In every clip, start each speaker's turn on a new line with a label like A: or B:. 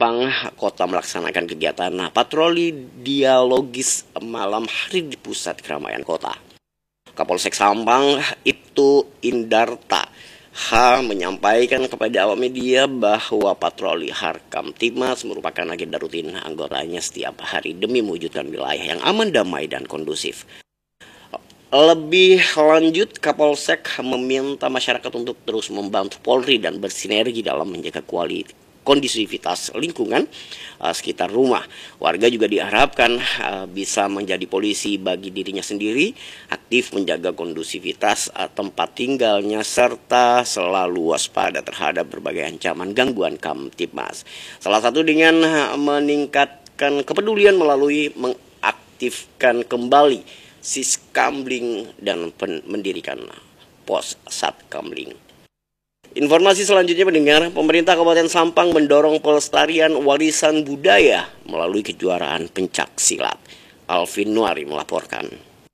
A: Sampang Kota melaksanakan kegiatan patroli dialogis malam hari di pusat keramaian kota. Kapolsek Sampang Ibtu Indarta menyampaikan kepada awak media bahwa patroli Harkamtibmas merupakan agenda rutin anggotanya setiap hari demi mewujudkan wilayah yang aman, damai, dan kondusif. Lebih lanjut, Kapolsek meminta masyarakat untuk terus membantu Polri dan bersinergi dalam menjaga kondisivitas lingkungan sekitar rumah. Warga juga diharapkan bisa menjadi polisi bagi dirinya sendiri, aktif menjaga kondusivitas tempat tinggalnya, serta selalu waspada terhadap berbagai ancaman gangguan Kamtibmas. Salah satu dengan meningkatkan kepedulian melalui mengaktifkan kembali Siskamling dan mendirikan pos Satkamling. Informasi selanjutnya mendengar, pemerintah Kabupaten Sampang mendorong pelestarian warisan budaya melalui kejuaraan pencak silat. Alvin Nuari melaporkan.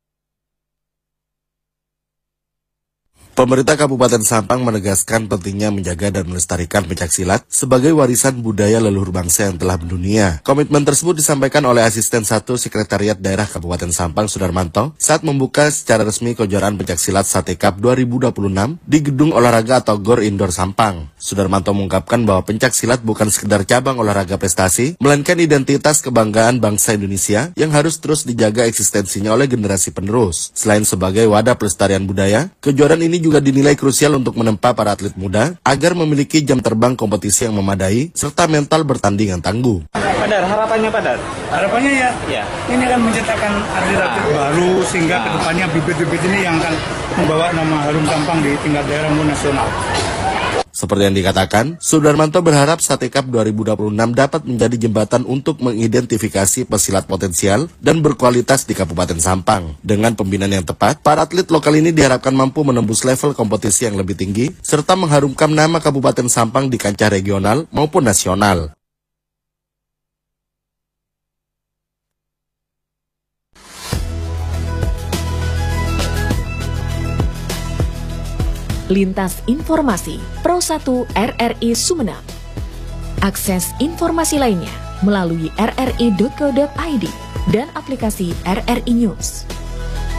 B: Pemerintah Kabupaten Sampang menegaskan pentingnya menjaga dan melestarikan pencak silat sebagai warisan budaya leluhur bangsa yang telah mendunia. Komitmen tersebut disampaikan oleh Asisten 1 Sekretariat Daerah Kabupaten Sampang Sudarmanto saat membuka secara resmi kejuaraan pencak silat Sate Cup 2026 di Gedung Olahraga atau GOR Indoor Sampang. Sudarmanto mengungkapkan bahwa pencak silat bukan sekedar cabang olahraga prestasi, melainkan identitas kebanggaan bangsa Indonesia yang harus terus dijaga eksistensinya oleh generasi penerus. Selain sebagai wadah pelestarian budaya, kejuaraan ini juga dinilai krusial untuk menempa para atlet muda agar memiliki jam terbang kompetisi yang memadai serta mental bertanding yang tangguh.
C: Padar, harapannya Padar?
D: Harapannya ya, ini akan menciptakan atlet-atlet baru sehingga kedepannya bibit-bibit ini yang akan membawa nama harum Sampang di tingkat daerah maupun nasional.
B: Seperti yang dikatakan, Sudarmanto berharap Sate Cup 2026 dapat menjadi jembatan untuk mengidentifikasi pesilat potensial dan berkualitas di Kabupaten Sampang. Dengan pembinaan yang tepat, para atlet lokal ini diharapkan mampu menembus level kompetisi yang lebih tinggi, serta mengharumkan nama Kabupaten Sampang di kancah regional maupun nasional.
E: Lintas Informasi Pro 1 RRI Sumeneb. Akses informasi lainnya melalui rri.co.id dan aplikasi RRI News.